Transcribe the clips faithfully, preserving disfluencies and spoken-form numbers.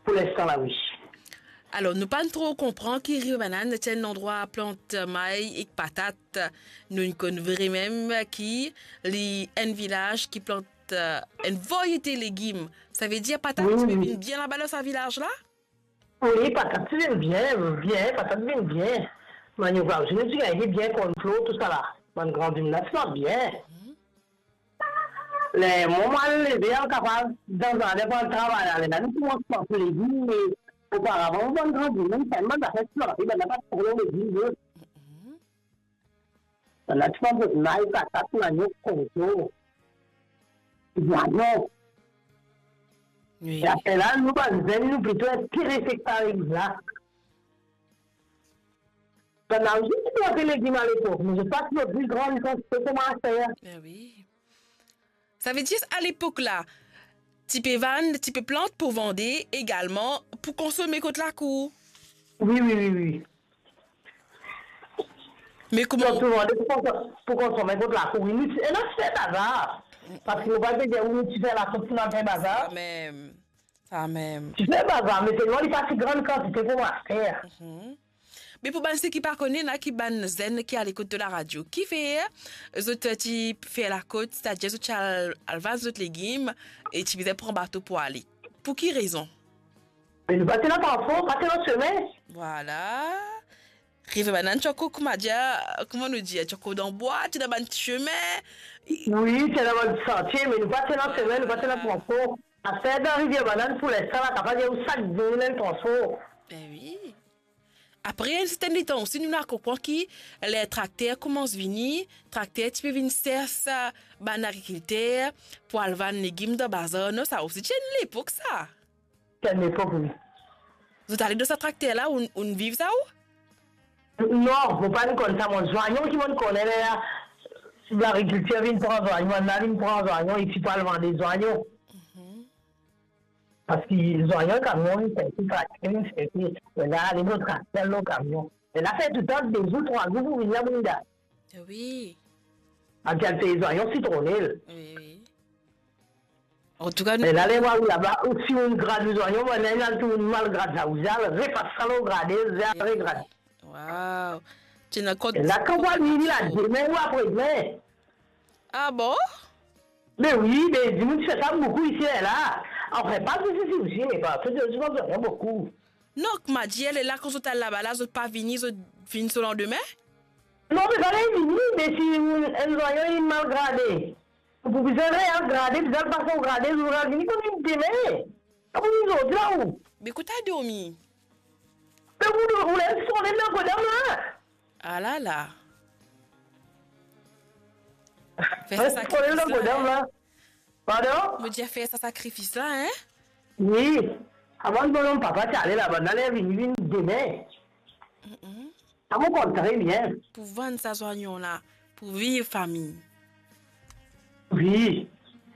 Pour l'instant, là, oui. Alors, nous pas trop comprendre que Rive Banane est un endroit à plante maïs et patates. Nous ne connaissons même qui les un village qui plante euh, une variété de légumes. Ça veut dire patates, Oui, tu peux oui. venir bien là-bas dans ce village-là? Oui, patate, tu viens bien, bien, patate vient bien. Manu, je me dis, il est bien complot, tout ça là. Mon grand gymnase, bien. Les moments, les bien capables, dans un dépôt de travail, les gens qui vont se faire les vies, mais auparavant, on grand gymnase, tellement d'affaires, il n'y a pas de problème de vie. Là, tu vas voir, là, il y a patate, manu, complot. Voyons. Oui. Et après là, nous, nous plutôt inspirés sectaristes là. Pendant que j'ai planté les légumes à l'époque, mais je pense que le plus grand, ils ont comment faire. Ben oui. Ça veut dire à l'époque là, tu peux vendre, tu peux planter pour vendre également pour consommer contre la cour. Oui, oui, oui, oui. Mais comment? Donc, pour vendre, pour consommer contre la cour, il y a un bazar. Parce que nous ne pouvons pas dire où tu fais la cour pour faire bazar. Ça même. Ça même. Tu fais bazar, mais c'est pas si grande quantité pour faire. Mm-hmm. Mais pour ceux qui ne connaissent pas, qui ban zen qui à l'écoute de la radio, qui fait, eux qui fait la côte, c'est-à-dire que tu as le légumes et tu veux prendre un bateau pour aller. Pour qui raison? Mais nous battons notre enfant, battons notre chemin. Voilà. Rive banane, tu as comment dire, comment nous dire, tu as dans bois, tu as dans un chemin. Oui, c'est dans le sentier, mais nous battons notre chemin, nous battons notre enfant. À faire dans Rivière Banane pour l'instant, là, capable de dire où ça devient un transport. Ben oui. Après un certain temps aussi, nous avons compris que les tracteurs commencent à venir. Tracteurs, tu peux venir faire ça, ban agriculteur, pour aller vendre les légumes de bazar. Non, ça aussi, c'est une époque, ça. C'est une époque, oui. Vous allez dans ce tracteur-là, où on vit ça où? Non, vous ne pouvez pas connaître ça. Mon joignon qui me connaît, là, l'agriculture vient prendre joignon, là, vient prendre joignon, et puis pas le vendre des joignons. Parce que les joignons, le camion, c'est un tracteur, c'est là, les autres tracteurs, le camion. Et là, fait tout le temps, des jours, trois jours, pour venir à Bouida. Oui. En qualité, les joignons citronnés. Oui, oui. En tout cas, nous... Et là, les voir là-bas, aussi, on grade les joignons, on a tout mal grade ça, vous allez repasse ça, le grade, vous allez regrade. Waouh. Tu n'as compte... Et la campagne, là, demain ou après-demain. Ah bon? Mais oui, mais dis-moi, tu fais ça beaucoup ici et là. On fait pas de ceci aussi, mais pas tout de suite, rien beaucoup. Non, ma dit, elle est là, quand vous êtes là-bas, là, vous n'êtes pas venu, vous venez le lendemain? Non, mais quand elle est venue, mais si un joyau est mal gradé, vous pouvez rien grader, vous allez passer au gradé, vous allez venir comme une demain. Comme nous autres, là où? Mais écoute, t'as dormi. Mais vous, vous laissez sonner le godam, là. Ah là là. Fais Vous ça laissez sonner le godam, là. Pardon? Me dit, fais ça sacrifice là, hein? Oui. Avant que mon papa t'allait là-bas, elle est venue demain. Ça me compte très bien. Pour vendre sa soignon là, pour vivre famille. Oui.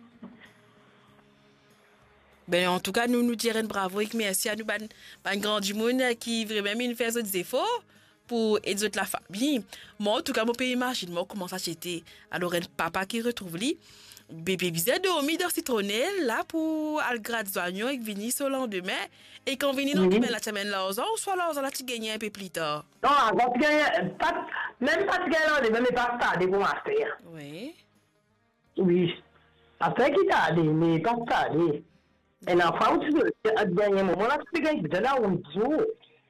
Ben, en tout cas, nous nous dirons bravo et merci à nous, ben, ben grand du monde qui vraiment nous fait des efforts pour aider la famille. Moi, en tout cas, mon pays imagine, moi, comment ça c'était. Alors, un papa qui retrouve lui, bébé visait dormir dans citronnelle là pour aller grade soignon et venir ce lendemain. Et quand venir dans la semaine là, ou soit là, là, tu gagnes un peu plus tard. Non, quand tu gagnes, pas, même pas tu gagnes, même pas tarder pour master. Oui. Oui. Après qui tarde, mais pas tarder. Et l'enfant, tu veux, à dernier moment, là, tu gagnes, tu là, on joue.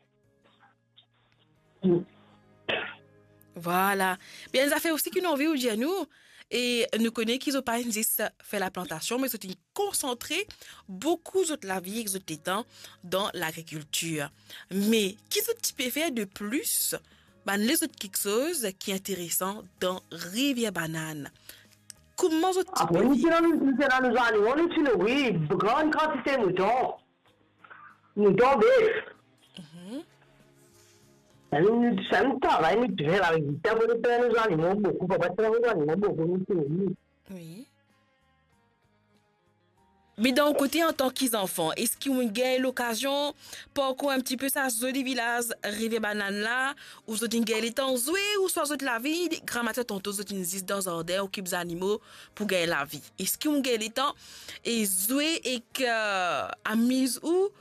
Voilà. Bien, ça fait aussi qu'une envie où dire nous. Et nous connaissons qu'ils n'ont pas fait la plantation, mais ils sont concentrés beaucoup de la vie, de temps dans l'agriculture. Mais qu'est-ce que tu peux faire de plus? Ben, les autres quelque chose qui est intéressant dans Rivière Banane. Comment vous ah, oui, nous sommes dans nos animaux, nous sommes, oui, grande quantité de moutons. Moutons bœufs. Ça nous travaille, nous faisons la visite pour nos animaux beaucoup, pour pas faire nos animaux beaucoup, nous oui. Mais d'un côté, en tant qu'enfants, est-ce qu'ils ont eu l'occasion pour un petit peu ça, sur les villages, Rivière Banane là, ou vous avez eu le temps jouer, ou soit vous la vie, des grands-mères tantôt, vous avez eu dans un ordre, ou qui des animaux pour gagner la vie. Est-ce qu'ils ont eu le temps et jouer et que, amise ou,